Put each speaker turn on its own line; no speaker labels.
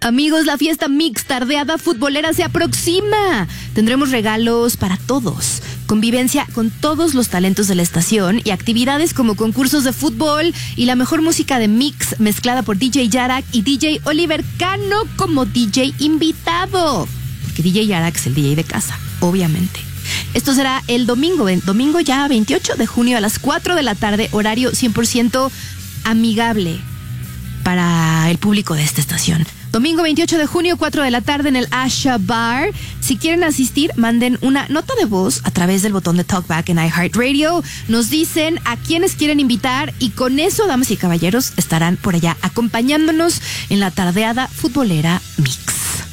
Amigos, la fiesta Mix Tardeada Futbolera se aproxima. Tendremos regalos para todos, convivencia con todos los talentos de la estación y actividades como concursos de fútbol y la mejor música de Mix mezclada por DJ Yarak y DJ Oliver Cano como DJ invitado. Porque DJ Yarak es el DJ de casa, obviamente. Esto será el domingo ya 28 de junio a las 4 de la tarde, horario 100% amigable para el público de esta estación. Domingo 28 de junio, 4 de la tarde en el Asha Bar. Si quieren asistir, manden una nota de voz a través del botón de Talkback en iHeartRadio. Nos dicen a quienes quieren invitar y con eso, damas y caballeros, estarán por allá acompañándonos en la tardeada futbolera Mix.